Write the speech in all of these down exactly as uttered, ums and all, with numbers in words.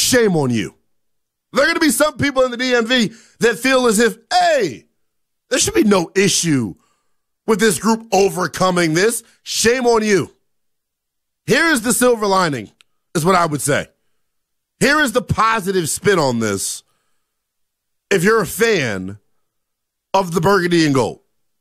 shame on you. There are going to be some people in the D M V that feel as if, hey, there should be no issue with this group overcoming this. Shame on you. Here is the silver lining, is what I would say. Here is the positive spin on this if you're a fan of the burgundy and gold.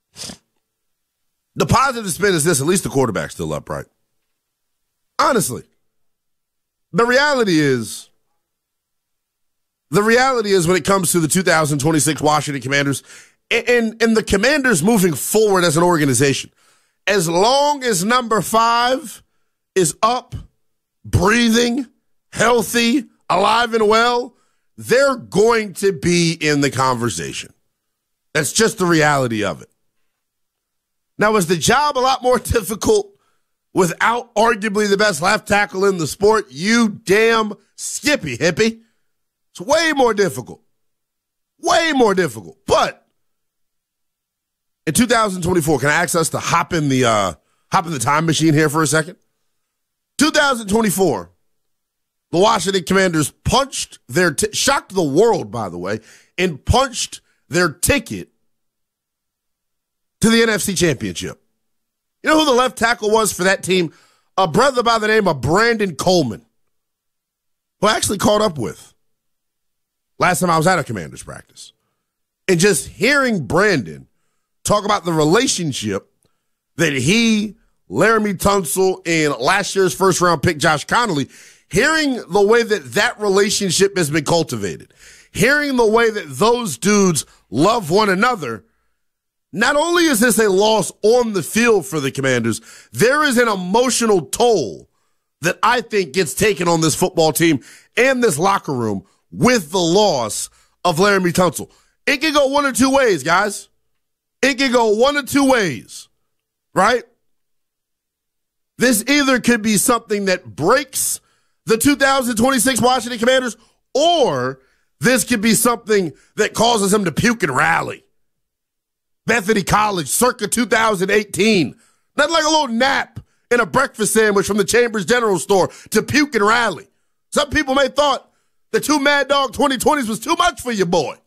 The positive spin is this: at least the quarterback's still upright. Honestly. The reality is, the reality is when it comes to the two thousand twenty-six Washington Commanders and, and the Commanders moving forward as an organization, as long as number five is up, breathing, healthy, alive and well, they're going to be in the conversation. That's just the reality of it. Now, is the job a lot more difficult without arguably the best left tackle in the sport? You damn skippy hippie. It's way more difficult. Way more difficult. But in two thousand twenty-four, can I ask us to hop in the uh, hop in the time machine here for a second? two thousand twenty-four, the Washington Commanders punched their t- shocked the world, by the way, and punched their ticket to the N F C Championship. You know who the left tackle was for that team? A brother by the name of Brandon Coleman, who I actually caught up with last time I was at a Commanders practice. And just hearing Brandon talk about the relationship that he, Laramie Tunsil, and last year's first-round pick Josh Connolly, hearing the way that that relationship has been cultivated, hearing the way that those dudes love one another, not only is this a loss on the field for the Commanders, there is an emotional toll that I think gets taken on this football team and this locker room with the loss of Laramie Tunsil. It can go one or two ways, guys. It can go one or two ways, right? This either could be something that breaks the two thousand twenty-six Washington Commanders, or this could be something that causes them to puke and rally. Bethany College, circa two thousand eighteen. Nothing like a little nap and a breakfast sandwich from the Chambers General Store to puke and rally. Some people may have thought the two Mad Dog twenty twenties was too much for your boy.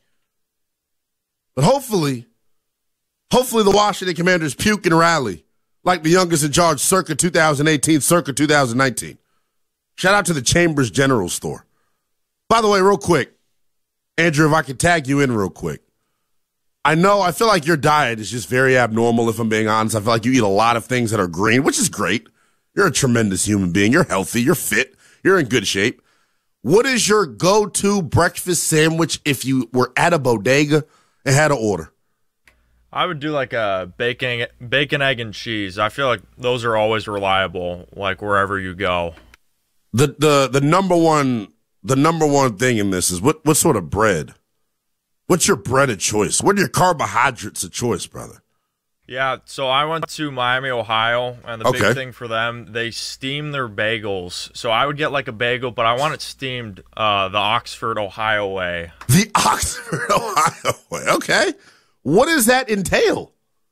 But hopefully, hopefully the Washington Commanders puke and rally like the youngest in charge circa two thousand eighteen, circa two thousand nineteen. Shout out to the Chambers General Store. By the way, real quick, Andrew, if I could tag you in real quick. I know, I feel like your diet is just very abnormal, if I'm being honest. I feel like you eat a lot of things that are green, which is great. You're a tremendous human being. You're healthy. You're fit. You're in good shape. What is your go-to breakfast sandwich if you were at a bodega and had to order? I would do like a bacon, bacon, egg, and cheese. I feel like those are always reliable, like wherever you go. The the the number one the number one thing in this is what what sort of bread? What's your bread of choice? What are your carbohydrates of choice, brother? Yeah, so I went to Miami, Ohio, and the Okay. big thing for them, they steam their bagels. So I would get like a bagel, but I want it steamed uh, the Oxford, Ohio way. The Oxford, Ohio way. Okay. What does that entail?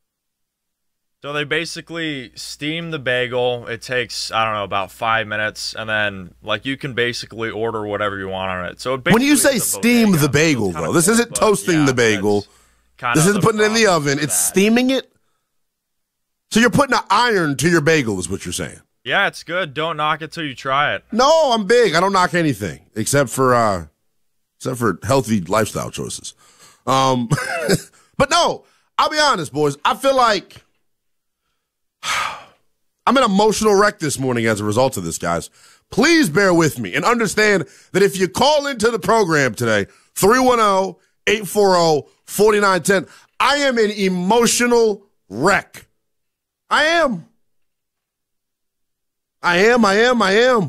So they basically steam the bagel. It takes, I don't know, about five minutes, and then like you can basically order whatever you want on it. So it When you basically say is a steam bodega. the bagel, It's kinda though, this cool, isn't but toasting yeah, the bagel. that's kind This of isn't putting it in the process oven. for It's that. steaming it. So you're putting an iron to your bagel is what you're saying. Yeah, it's good. Don't knock it till you try it. No, I'm big. I don't knock anything except for uh, except for healthy lifestyle choices. Um, but no, I'll be honest, boys. I feel like I'm an emotional wreck this morning as a result of this, guys. Please bear with me and understand that if you call into the program today, three one zero, eight four zero, four nine one zero, I am an emotional wreck. I am. I am, I am, I am.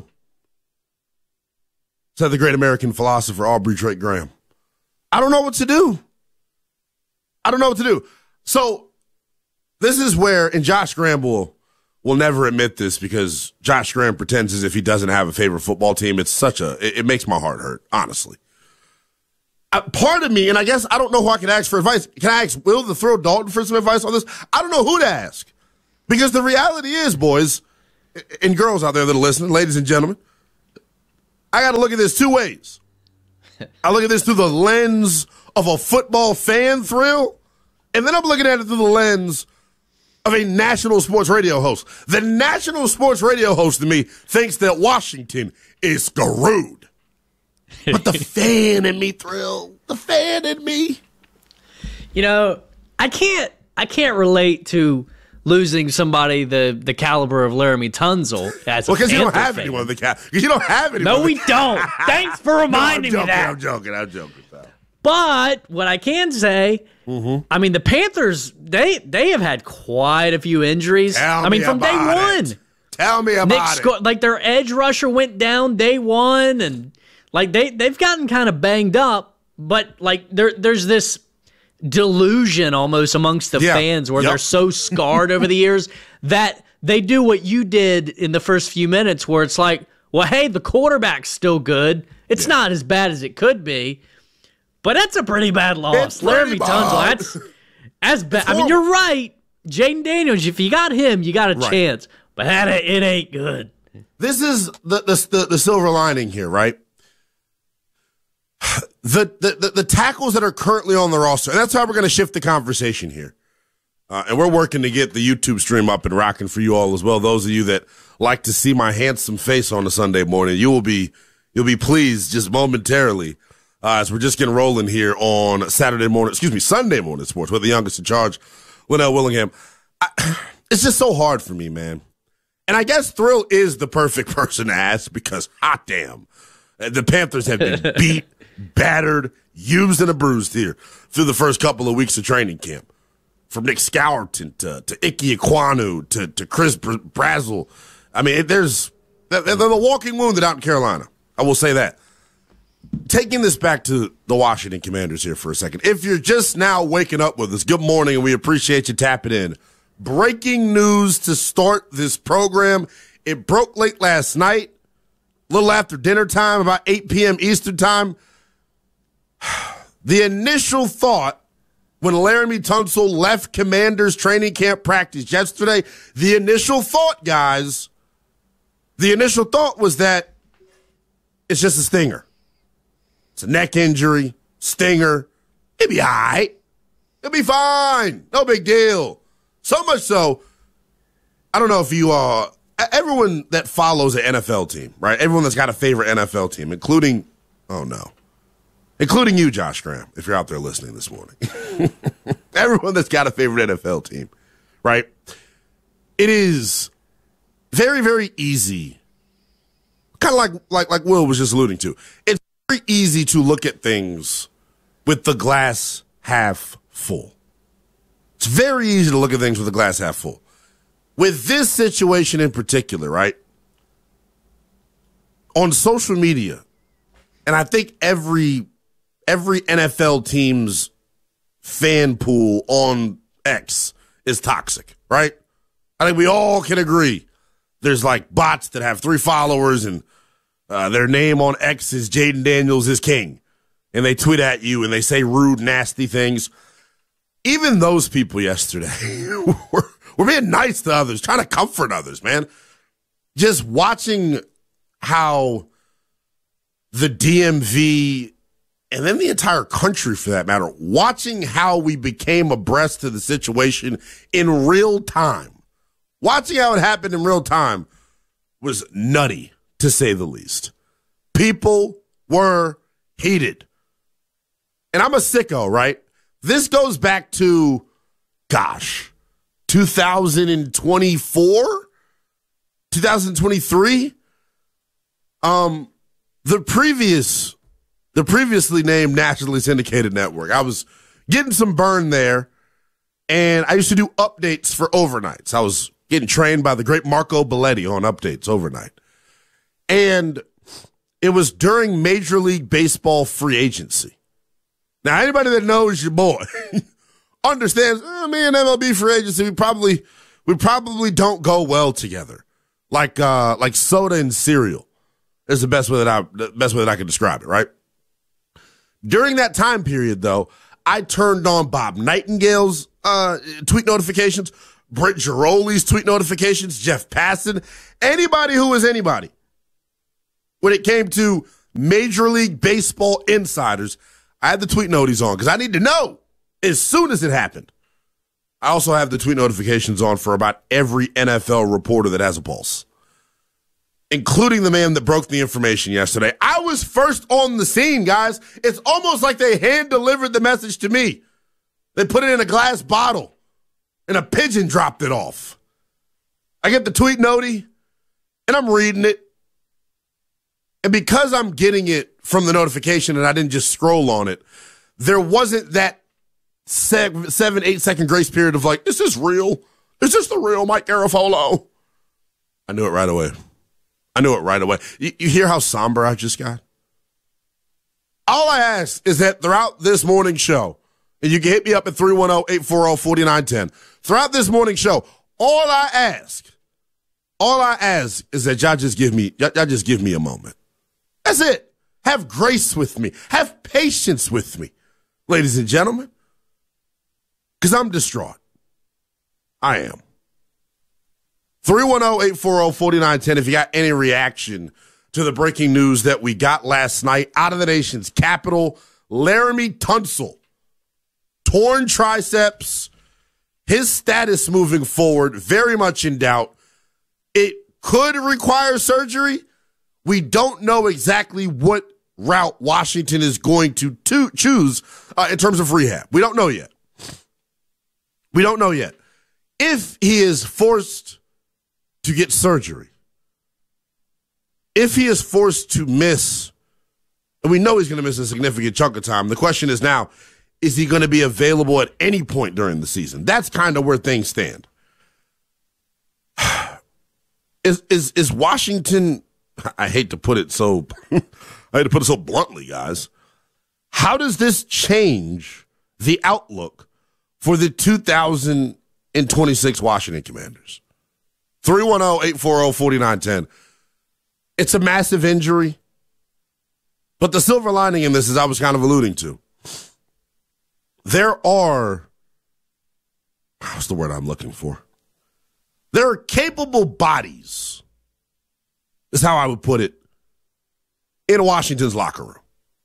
Said the great American philosopher Aubrey Drake Graham. I don't know what to do. I don't know what to do. So this is where, and Josh Graham will, will never admit this because Josh Graham pretends as if he doesn't have a favorite football team. It's such a, it, it makes my heart hurt, honestly. Uh, part of me, and I guess I don't know who I can ask for advice. Can I ask Will to throw Dalton for some advice on this? I don't know who to ask. Because the reality is, boys and girls out there that are listening, ladies and gentlemen, I got to look at this two ways. I look at this through the lens of a football fan thrill, and then I'm looking at it through the lens of a national sports radio host. The national sports radio host to me thinks that Washington is screwed. But the fan in me thrill. The fan in me. You know, I can't I can't relate to losing somebody the, the caliber of Laramie Tunsil as well, a because you don't Panther have fan. anyone the cal- Because you don't have anyone. No, we don't. Thanks for reminding no, I'm me joking, that. I'm joking. I'm joking. Pal. But what I can say, mm-hmm. I mean, the Panthers, they they have had quite a few injuries. Tell I mean, me from day about one. it. Tell me about Nick it. Sco- like their edge rusher went down day one, and like they they've gotten kind of banged up. But like there there's this delusion almost amongst the yeah. fans where yep. they're so scarred over the years that they do what you did in the first few minutes, where it's like, well, hey, the quarterback's still good. It's yeah. not as bad as it could be. But that's a pretty bad loss. Laramie Tunsil, that's, that's bad. I mean, you're right. Jaden Daniels, if you got him, you got a right. chance. But that it ain't good. This is the, the, the, the silver lining here, right? The, the, the, the tackles that are currently on the roster, and that's how we're going to shift the conversation here. Uh, and we're working to get the YouTube stream up and rocking for you all as well. Those of you that like to see my handsome face on a Sunday morning, you will be you'll be pleased just momentarily uh, as we're just getting rolling here on Saturday morning, excuse me, Sunday morning sports with the youngest in charge, Linnell Willingham. I, it's just so hard for me, man. And I guess Thrill is the perfect person to ask because, hot damn, the Panthers have been beat, battered, used, and abused here through the first couple of weeks of training camp. From Nick Scourton to, to Ike Ekwonu to, to Chris Brazzell. I mean, it, there's they're, they're the walking wounded out in Carolina. I will say that. Taking this back to the Washington Commanders here for a second. If you're just now waking up with us, good morning, and we appreciate you tapping in. Breaking news to start this program. It broke late last night, a little after dinner time, about eight p.m. Eastern time. The initial thought when Laramie Tunsil left Commanders training camp practice yesterday, the initial thought, guys, the initial thought was that it's just a stinger. It's a neck injury, stinger. It'll be all right. It'll be fine. No big deal. So much so, I don't know if you, uh, everyone that follows an N F L team, right? Everyone that's got a favorite N F L team, including, oh no, including you, Josh Graham, if you're out there listening this morning. Everyone that's got a favorite N F L team, right? It is very, very easy. Kind of like, like, like Will was just alluding to. It's very easy to look at things with the glass half full. It's very easy to look at things with the glass half full. With this situation in particular, right? On social media, and I think every every N F L team's fan pool on X is toxic, right? I think we all can agree. There's like bots that have three followers and uh, their name on X is Jaden Daniels is king. And they tweet at you and they say rude, nasty things. Even those people yesterday were, were being nice to others, trying to comfort others, man. Just watching how the D M V, and then the entire country for that matter, watching how we became abreast of the situation in real time, watching how it happened in real time was nutty, to say the least. People were heated. And I'm a sicko, right? This goes back to, gosh, two thousand twenty-four? two thousand twenty-three? Um, the previous, the previously named nationally syndicated network. I was getting some burn there, and I used to do updates for overnights. I was getting trained by the great Marco Belletti on updates overnight. And it was during Major League Baseball free agency. Now, anybody that knows your boy understands, oh, me and M L B free agency, we probably we probably don't go well together. Like uh, like soda and cereal is the best way that I the best way that I can describe it, right? During that time period, though, I turned on Bob Nightingale's uh, tweet notifications, Brent Giroli's tweet notifications, Jeff Passan, anybody who was anybody when it came to Major League Baseball insiders, I had the tweet noties on because I need to know as soon as it happened. I also have the tweet notifications on for about every N F L reporter that has a pulse, including the man that broke the information yesterday. I was first on the scene, guys. It's almost like they hand-delivered the message to me. They put it in a glass bottle, and a pigeon dropped it off. I get the tweet noti, and I'm reading it. And because I'm getting it from the notification and I didn't just scroll on it, there wasn't that seven, seven eight-second grace period of like, is this real? Is this the real Mike Garafolo? I knew it right away. I knew it right away. You, you hear how somber I just got? All I ask is that throughout this morning show, and you can hit me up at three one zero, eight four zero, four nine one zero, throughout this morning show, all I ask, all I ask is that y'all just give me, y'all just give me a moment. That's it. Have grace with me. Have patience with me, ladies and gentlemen, because I'm distraught. I am. three one zero, eight four zero, four nine one zero if you got any reaction to the breaking news that we got last night out of the nation's capital. Laremy Tunsil, torn triceps, his status moving forward, very much in doubt. It could require surgery. We don't know exactly what route Washington is going to, to choose uh, in terms of rehab. We don't know yet. We don't know yet. If he is forced to get surgery, if he is forced to miss, and we know he's going to miss a significant chunk of time, the question is now, is he going to be available at any point during the season? That's kind of where things stand. Is is is Washington, I hate to put it so, I hate to put it so bluntly, guys, how does this change the outlook for the two thousand twenty-six Washington Commanders? three one zero, eight four zero, four nine one zero. It's a massive injury, but the silver lining in this, as I was kind of alluding to, there are, what's the word I'm looking for? There are capable bodies, is how I would put it, in Washington's locker room.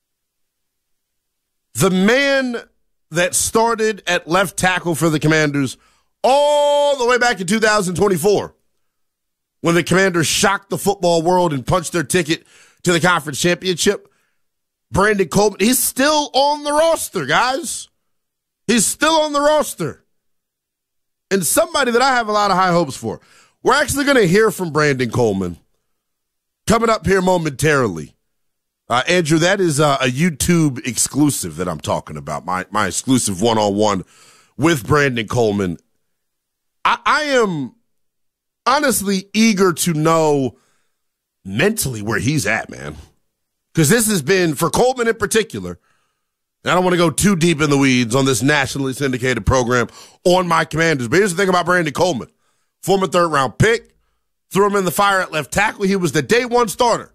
The man that started at left tackle for the Commanders all the way back in two thousand twenty-four, when the Commanders shocked the football world and punched their ticket to the conference championship, Brandon Coleman, he's still on the roster, guys. He's still on the roster. And somebody that I have a lot of high hopes for. We're actually going to hear from Brandon Coleman coming up here momentarily. Uh, Andrew, that is uh, a YouTube exclusive that I'm talking about, my, my exclusive one-on-one with Brandon Coleman. I, I am honestly eager to know mentally where he's at, man. Because this has been, for Coleman in particular, and I don't want to go too deep in the weeds on this nationally syndicated program on my Commanders. But here's the thing about Brandon Coleman. Former third-round pick. Threw him in the fire at left tackle. He was the day one starter.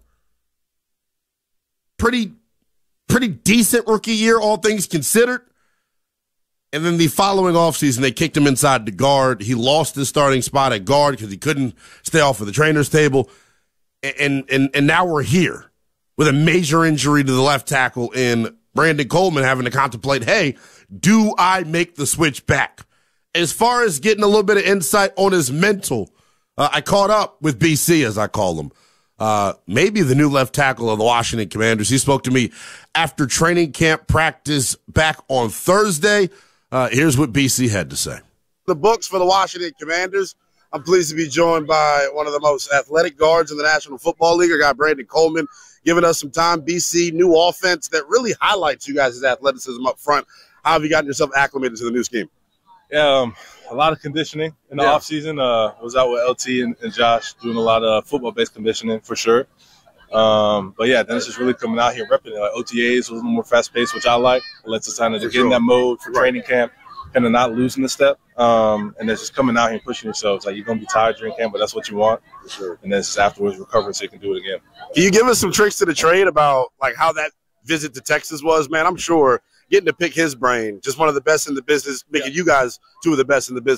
Pretty, pretty decent rookie year, all things considered. And then the following offseason, they kicked him inside the guard. He lost his starting spot at guard because he couldn't stay off of the trainer's table. And, and, and now we're here with a major injury to the left tackle in Brandon Coleman having to contemplate, hey, do I make the switch back? As far as getting a little bit of insight on his mental, uh, I caught up with B C, as I call him, uh, maybe the new left tackle of the Washington Commanders. He spoke to me after training camp practice back on Thursday. Uh, here's what B C had to say. The books for the Washington Commanders. I'm pleased to be joined by one of the most athletic guards in the National Football League. I got Brandon Coleman giving us some time. B C, new offense that really highlights you guys' athleticism up front. How have you gotten yourself acclimated to the new scheme? Yeah, um, a lot of conditioning in the yeah. offseason. Uh, was out with L T and, and Josh doing a lot of football-based conditioning for sure. Um, but, yeah, then it's just really coming out here and repping it. Like O T As was a little more fast-paced, which I like. It lets us kind of get sure. in that mode for right. training camp, kind of not losing the step. Um, and then just coming out here and pushing yourselves. Like, you're going to be tired during camp, but that's what you want. For sure. And then just afterwards recovering so you can do it again. Can you give us some tricks to the trade about, like, how that visit to Texas was? Man, I'm sure getting to pick his brain, just one of the best in the business, making yeah. you guys two of the best in the business.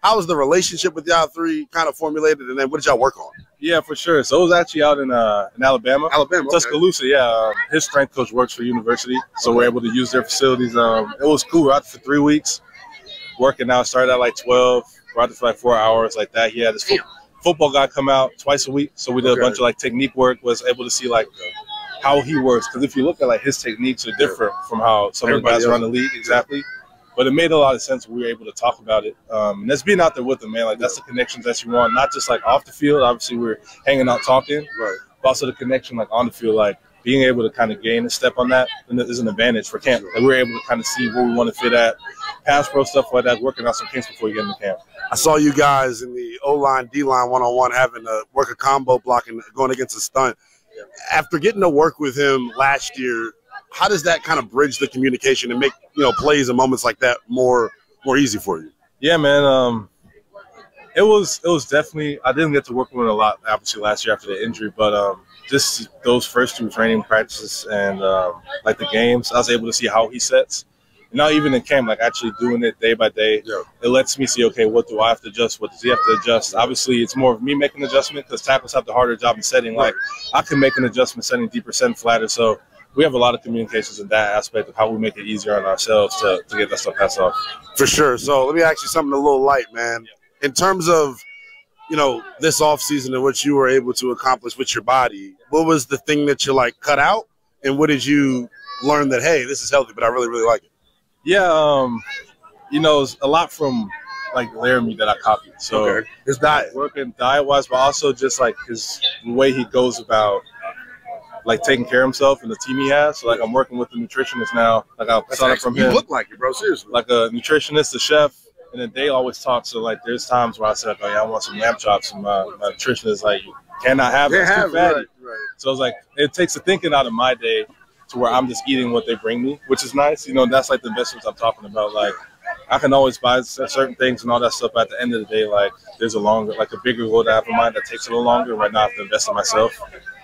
how was the relationship with y'all three kind of formulated, and then what did y'all work on? Yeah, for sure. So it was actually out in uh, in Alabama. Alabama, okay. Tuscaloosa, yeah. Um, his strength coach works for the university, so okay. we're able to use their facilities. Um, it was cool. We were out for three weeks, working out. Started at like twelve, we're out there for like four hours like that. He had his fo- football guy come out twice a week, so we did okay. a bunch of like technique work, was able to see like how he works. Because if you look at like his techniques are different from how some of the guys around the league, exactly. But it made a lot of sense when we were able to talk about it. Um, and that's being out there with them, man. Like, that's the connections that you want, not just, like, off the field. Obviously, we're hanging out talking. Right. But also the connection, like, on the field. Like, being able to kind of gain a step on that is an advantage for camp. Like, we're able to kind of see where we want to fit at, pass pro, stuff like that, working out some kinks before you get into camp. I saw you guys in the O-line, D-line one-on-one having to work a combo block and going against a stunt. After getting to work with him last year, how does that kind of bridge the communication and make, you know, plays and moments like that more more easy for you? Yeah, man. Um, it was it was definitely – I didn't get to work with him a lot, obviously, last year after the injury. But um, just those first two training practices and, um, like, the games, I was able to see how he sets. And now even in camp, like, actually doing it day by day, yeah. it lets me see, okay, what do I have to adjust? What does he have to adjust? Obviously, it's more of me making an adjustment because tackles have the harder job in setting. Like, I can make an adjustment setting deeper, setting flatter. So – we have a lot of communications in that aspect of how we make it easier on ourselves to, to get that stuff passed off. For sure. So let me ask you something a little light, man. In terms of, you know, this offseason and what you were able to accomplish with your body, what was the thing that you, like, cut out? And what did you learn that, hey, this is healthy, but I really, really like it? Yeah, um, you know, it's a lot from, like, Laramie that I copied. So okay. His diet. Working diet-wise, but also just, like, his the way he goes about – like taking care of himself and the team he has. So like I'm working with a nutritionist now. Like I saw it from him. You look like it, bro. Seriously. Like a nutritionist, a chef, and then they always talk. So like there's times where I said, oh yeah, I want some lamb chops, and my, my nutritionist is like, you cannot have it. It's too fatty. Right, right. So it's like it takes the thinking out of my day to where I'm just eating what they bring me, which is nice. You know, that's like the investments I'm talking about. Like I can always buy certain things and all that stuff. But at the end of the day, like there's a longer, like a bigger goal that I have in mind that takes a little longer. Right now I have to invest in myself.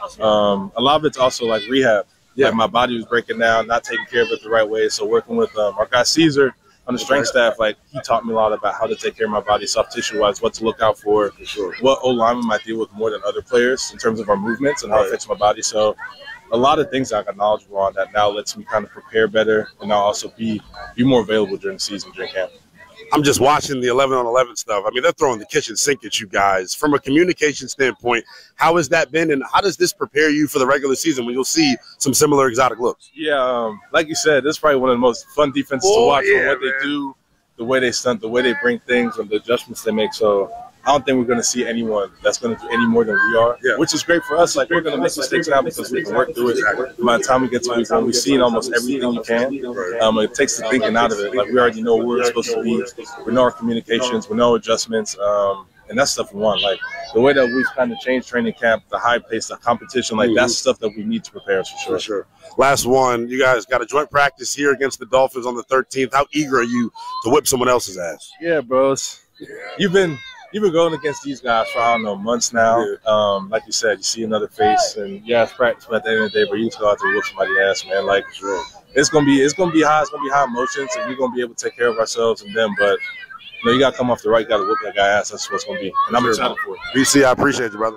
Um, a lot of it's also like rehab. Yeah, like my body was breaking down, not taking care of it the right way. So working with um, our guy Caesar on the strength staff, like he taught me a lot about how to take care of my body, soft tissue wise, what to look out for, for sure. What O lineman might deal with more than other players in terms of our movements and how right. it fits my body. So a lot of things I got knowledgeable on that now lets me kind of prepare better and now also be be more available during the season, during camp. I'm just watching the eleven on eleven stuff. I mean, they're throwing the kitchen sink at you guys. From a communication standpoint, how has that been, and how does this prepare you for the regular season when you'll see some similar exotic looks? Yeah, um, like you said, this is probably one of the most fun defenses oh, to watch. Yeah, what man. they do, the way they stunt, the way they bring things, and the adjustments they make. So I don't think we're going to see anyone that's going to do any more than we are, yeah. which is great for us. Like, we're going to make mistakes now because we can work through it. By the time we get to week one, we've seen almost everything you can. Um, it takes the thinking out of it. Like, we already know where we're supposed to be. We know our communications. We know adjustments. Um, and that's stuff we want. Like, the way that we've kind of changed training camp, the high pace, the competition, like, mm-hmm. that's stuff that we need to prepare us for sure. For sure. Last one, you guys got a joint practice here against the Dolphins on the thirteenth. How eager are you to whip someone else's ass? Yeah, bros. You've been – You've been going against these guys for, I don't know, months now. Yeah. Um, like you said, you see another face, and yeah, it's practice, but at the end of the day, but you just go out there and whoop somebody's ass, man. Like, sure. it's gonna be, it's gonna be high, it's gonna be high emotions, and we're gonna be able to take care of ourselves and them. But you know, you gotta come off the right, you gotta whoop that guy ass. That's what it's gonna be, and I'm excited for it. B C, I appreciate you, brother.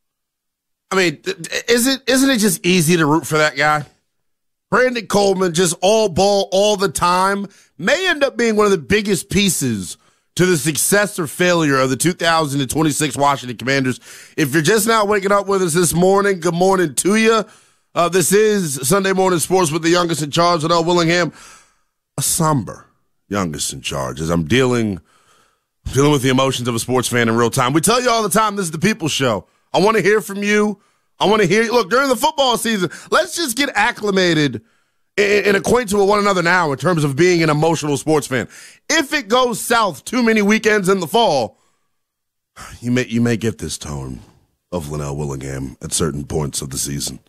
I mean, is it isn't it just easy to root for that guy? Brandon Coleman, just all ball all the time, may end up being one of the biggest pieces to the success or failure of the two thousand twenty-six Washington Commanders. If you're just now waking up with us this morning, good morning to you. Uh, this is Sunday Morning Sports with the youngest in charge, Linnell Willingham. A somber youngest in charge as I'm dealing, dealing with the emotions of a sports fan in real time. We tell you all the time, this is the People's Show. I want to hear from you. I want to hear you. Look, during the football season, let's just get acclimated and acquainted with one another now in terms of being an emotional sports fan. If it goes south too many weekends in the fall, you may you may get this tone of Linnell Willingham at certain points of the season.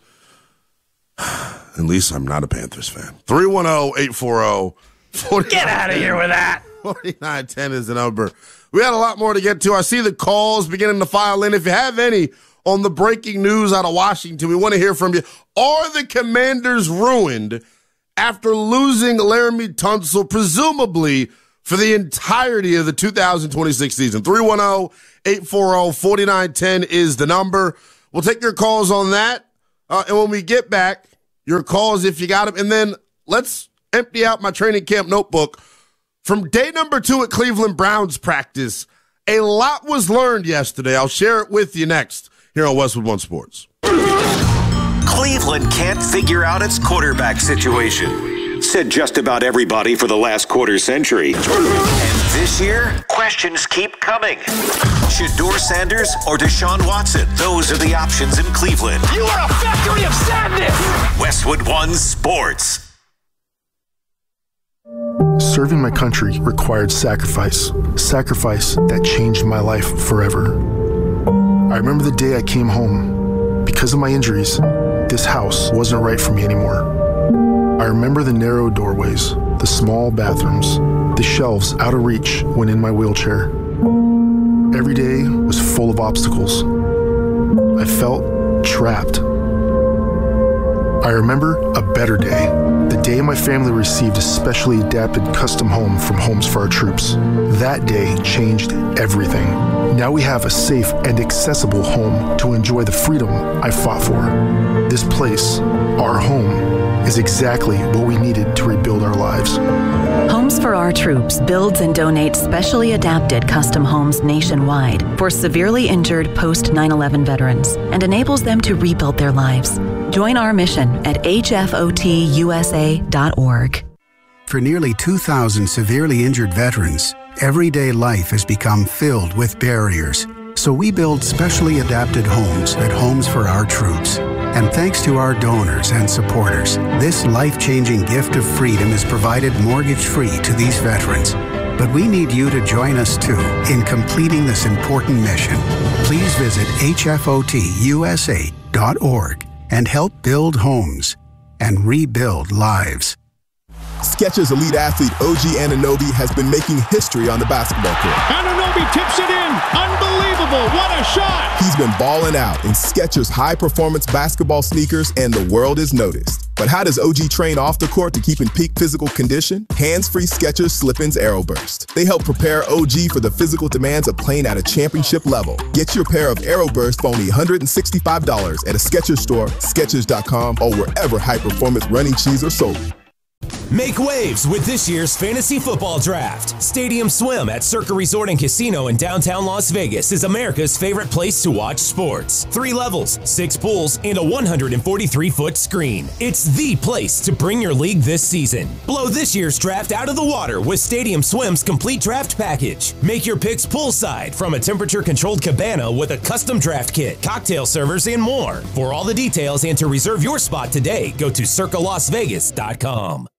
At least I'm not a Panthers fan. three one zero, eight four zero, four nine. Get out of here with that. forty-nine ten is the number. We had a lot more to get to. I see the calls beginning to file in. If you have any on the breaking news out of Washington, we want to hear from you. Are the Commanders ruined after losing Laramie Tunsil, presumably for the entirety of the two thousand twenty-six season. three one zero, eight four zero, four nine one zero is the number. We'll take your calls on that. Uh, and when we get back, your calls if you got them. And then let's empty out my training camp notebook. From day number two at Cleveland Browns practice, a lot was learned yesterday. I'll share it with you next here on Westwood One Sports. Cleveland can't figure out its quarterback situation, said just about everybody for the last quarter century. And this year, questions keep coming. Shedeur Sanders or Deshaun Watson? Those are the options in Cleveland. You are a factory of sadness! Westwood One Sports. Serving my country required sacrifice, sacrifice that changed my life forever. I remember the day I came home. Because of my injuries, this house wasn't right for me anymore. I remember the narrow doorways, the small bathrooms, the shelves out of reach when in my wheelchair. Every day was full of obstacles. I felt trapped. I remember a better day, the day my family received a specially adapted custom home from Homes for Our Troops. That day changed everything. Now we have a safe and accessible home to enjoy the freedom I fought for. This place, our home, is exactly what we needed to rebuild our lives. Homes for Our Troops builds and donates specially adapted custom homes nationwide for severely injured post nine eleven veterans and enables them to rebuild their lives. Join our mission at H F O T U S A dot org. For nearly two thousand severely injured veterans, everyday life has become filled with barriers. So we build specially adapted homes at Homes for Our Troops. And thanks to our donors and supporters, this life-changing gift of freedom is provided mortgage-free to these veterans. But we need you to join us too in completing this important mission. Please visit H F O T U S A dot org and help build homes and rebuild lives. Skechers elite athlete O G Anunoby has been making history on the basketball court. Anunoby tips it in. Unbelievable. What a shot. He's been balling out in Skechers high-performance basketball sneakers, and the world is noticed. But how does O G train off the court to keep in peak physical condition? Hands-free Skechers Slip-ins AeroBurst. They help prepare O G for the physical demands of playing at a championship level. Get your pair of AeroBurst for only one hundred sixty-five dollars at a Skechers store, Skechers dot com, or wherever high-performance running shoes are sold. Make waves with this year's fantasy football draft. Stadium Swim at Circa Resort and Casino in downtown Las Vegas is America's favorite place to watch sports. Three levels, six pools, and a one hundred forty-three foot screen. It's the place to bring your league this season. Blow this year's draft out of the water with Stadium Swim's complete draft package. Make your picks poolside from a temperature-controlled cabana with a custom draft kit, cocktail servers, and more. For all the details and to reserve your spot today, go to circa las vegas dot com.